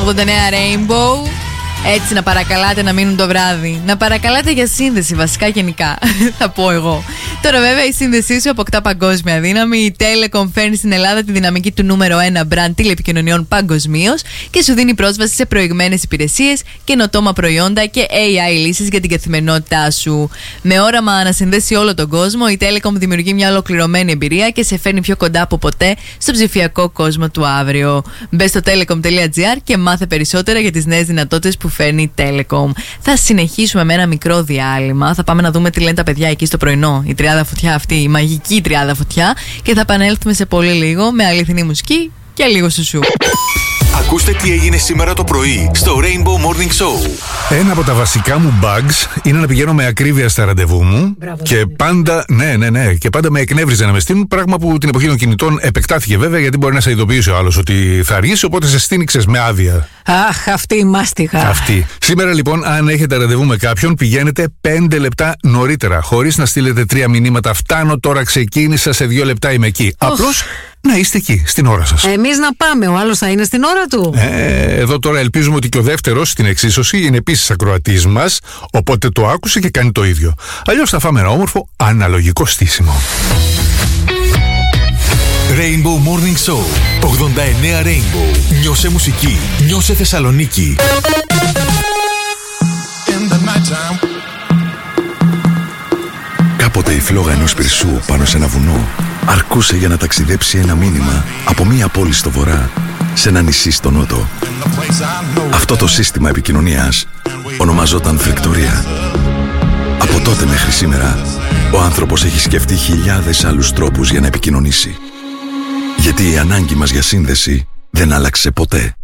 89 Rainbow. Έτσι να παρακαλάτε να μείνουν το βράδυ. Να παρακαλάτε για σύνδεση, βασικά γενικά. Θα πω εγώ. Τώρα βέβαια η σύνδεσή σου αποκτά παγκόσμια δύναμη. Η Telecom φέρνει στην Ελλάδα τη δυναμική του νούμερο 1 brand τηλεπικοινωνιών παγκοσμίως και σου δίνει πρόσβαση σε προηγμένες υπηρεσίες, καινοτόμα προϊόντα και AI λύσεις για την καθημερινότητά σου. Με όραμα να συνδέσει όλο τον κόσμο, η Telecom δημιουργεί μια ολοκληρωμένη εμπειρία και σε φέρνει πιο κοντά από ποτέ στο ψηφιακό κόσμο του αύριο. Μπες στο telecom.gr και μάθε περισσότερα για τις νέες δυνατότητες που φέρνει η Telecom. Θα συνεχίσουμε με ένα μικρό διάλειμμα. Θα πάμε να δούμε τι λένε τα παιδιά εκεί στο πρωινό. Η τριάδα φωτιά αυτή, η μαγική τριάδα φωτιά. Και θα επανέλθουμε σε πολύ λίγο με αληθινή μουσική και λίγο σουσού. Ακούστε τι έγινε σήμερα το πρωί στο Rainbow Morning Show. Ένα από τα βασικά μου bugs είναι να πηγαίνω με ακρίβεια στα ραντεβού μου. Μπράβο, και πάντα, ναι, και πάντα με εκνεύριζε να με στείλουν. Πράγμα που την εποχή των κινητών επεκτάθηκε βέβαια, γιατί μπορεί να σε ειδοποιήσει ο άλλος ότι θα αργήσει, οπότε σε στείνει με άδεια. Αχ, αυτή η μάστιγα. Αυτή. Σήμερα λοιπόν, αν έχετε ραντεβού με κάποιον, πηγαίνετε 5 λεπτά νωρίτερα. Χωρίς να στείλετε 3 μηνύματα. Φτάνω τώρα, ξεκίνησα, σε 2 λεπτά είμαι εκεί. Απλώς να είστε εκεί, στην ώρα σας. Εμείς να πάμε, ο άλλος θα είναι στην ώρα του. Εδώ τώρα ελπίζουμε ότι και ο δεύτερος στην εξίσωση είναι επίσης ακροατής μας, οπότε το άκουσε και κάνει το ίδιο. Αλλιώς θα φάμε ένα όμορφο αναλογικό στήσιμο. Rainbow Morning Show 89 Rainbow. Νιώσε μουσική, νιώσε Θεσσαλονίκη. Κάποτε η φλόγα ενός πυρσού πάνω σε ένα βουνό αρκούσε για να ταξιδέψει ένα μήνυμα από μία πόλη στο βορρά σε ένα νησί στο νότο. Αυτό το σύστημα επικοινωνίας ονομαζόταν φρικτορία. Από τότε μέχρι σήμερα ο άνθρωπος έχει σκεφτεί χιλιάδες άλλους τρόπους για να επικοινωνήσει. Γιατί η ανάγκη μας για σύνδεση δεν άλλαξε ποτέ.